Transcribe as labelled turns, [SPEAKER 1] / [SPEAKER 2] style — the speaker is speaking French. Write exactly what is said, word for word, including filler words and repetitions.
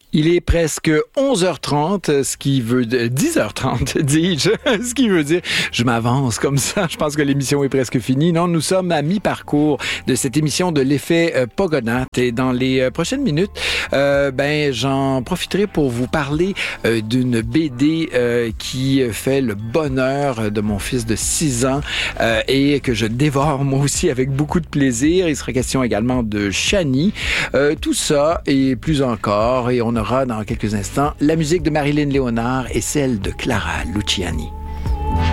[SPEAKER 1] Il est presque onze heures trente, ce qui veut dire dix heures trente, dis-je, ce qui veut dire je m'avance comme ça. Je pense que l'émission est presque finie. Non, nous sommes à mi-parcours de cette émission de l'effet euh, Pogonath et dans les euh, prochaines minutes, euh, ben j'en profiterai pour vous parler euh, d'une B D euh, qui fait le bonheur de mon fils de six ans euh, et que je dévore moi aussi avec beaucoup de plaisir. Il sera question également de Chani. Euh, tout ça et plus encore, et on aura dans quelques instants la musique de Marilyn Léonard et celle de Clara Luciani.